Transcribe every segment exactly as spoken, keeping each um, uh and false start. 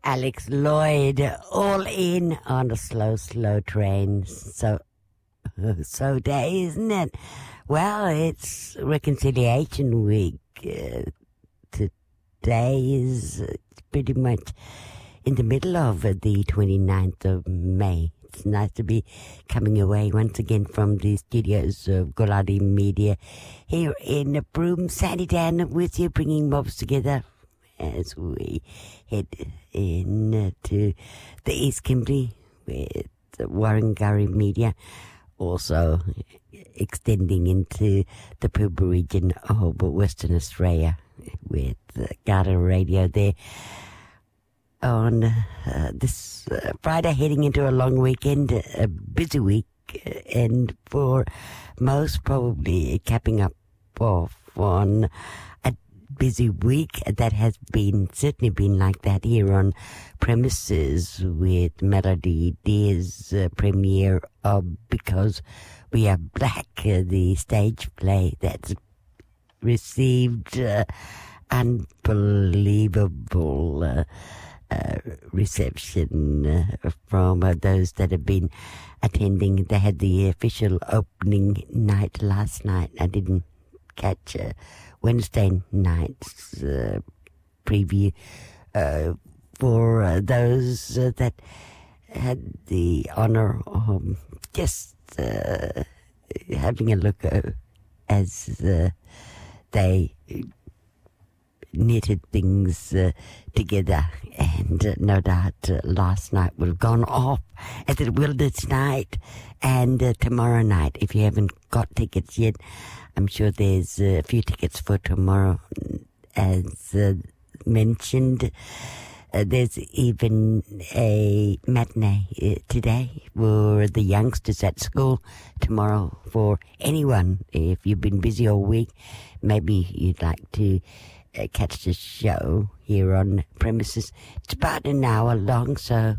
Alex Lloyd, all in on a slow, slow train. So, so day, isn't it? Well, it's Reconciliation Week. Uh, today is pretty much in the middle of the twenty-ninth of May. It's nice to be coming away once again from the studios of Golari Media here in Broome. Sandy Dan with you, bringing mobs together as we head in to the East Kimberley with Warrangurri Media, also extending into the Pilbara region of Western Australia with Garden Radio there on uh, this uh, Friday, heading into a long weekend, a busy week, and for most probably capping up off on a busy week that has been certainly been like that here on premises with Melody Dear's uh, premiere of Because We Are Black, uh, the stage play that's received uh, unbelievable uh, uh, reception uh, from uh, those that have been attending. They had the official opening night last night. I didn't catch uh, Wednesday night's uh, preview uh, for uh, those uh, that had the honor of just uh, having a look uh, as uh, they knitted things uh, together, and uh, no doubt uh, last night would have gone off as it will this night and uh, tomorrow night. If you haven't got tickets yet, I'm sure there's a few tickets for tomorrow. As uh, mentioned, uh, there's even a matinee uh, today for the youngsters at school. Tomorrow for anyone, if you've been busy all week, maybe you'd like to uh, catch the show here on premises. It's about an hour long, so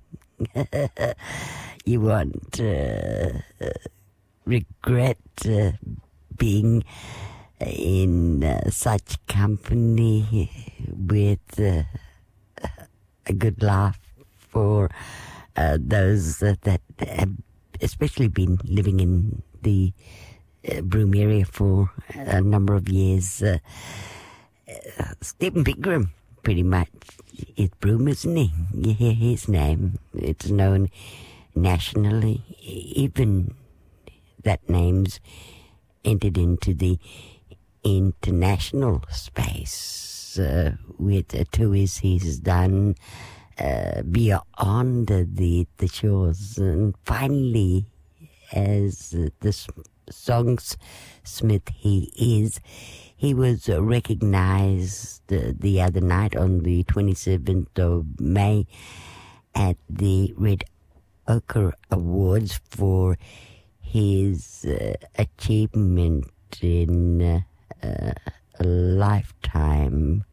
you won't uh, uh, regret uh, being in uh, such company with uh, a good laugh for uh, those uh, that have especially been living in the uh, Broome area for a number of years. Uh, uh, Stephen Pigram, pretty much, is Broome, isn't he? You hear his name. It's known nationally. Even that name's entered into the international space uh, with uh, tours he's done uh, beyond uh, the the shores, and finally, as uh, the songsmith he is, he was uh, recognized uh, the other night on the twenty-seventh of May at the Red Ochre Awards for his uh, achievement in uh, uh, a lifetime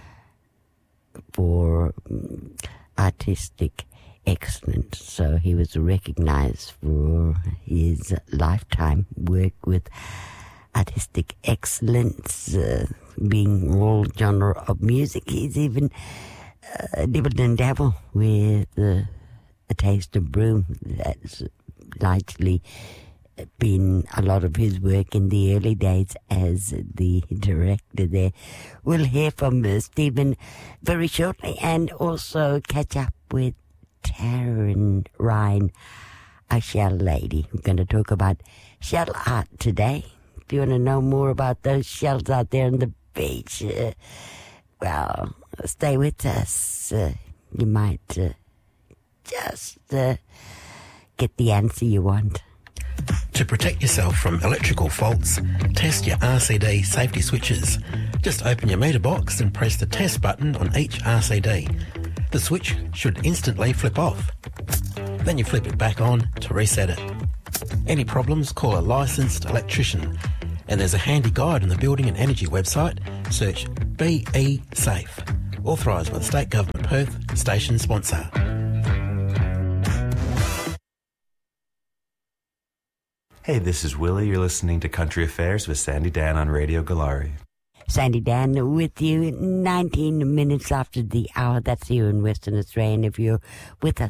for um, artistic excellence. So he was recognized for his lifetime work with artistic excellence, uh, being all genre of music. He's even uh, dibbled and dabbled with uh, a taste of Broome. That's largely been a lot of his work in the early days as the director there. We'll hear from uh, Stephen very shortly, and also catch up with Taryn Ryan, a shell lady. We're going to talk about shell art today. If you want to know more about those shells out there on the beach, uh, well, stay with us. Uh, you might uh, just uh, get the answer you want. To protect yourself from electrical faults, test your R C D safety switches. Just open your meter box and press the test button on each R C D. The switch should instantly flip off. Then you flip it back on to reset it. Any problems, call a licensed electrician. And there's a handy guide on the Building and Energy website. Search B E Safe. Authorised by the State Government Perth, station sponsor. Hey, this is Willie. You're listening to Country Affairs with Sandy Dan on Radio Golari. Sandy Dan with you, nineteen minutes after the hour. That's here in Western Australia. And if you're with us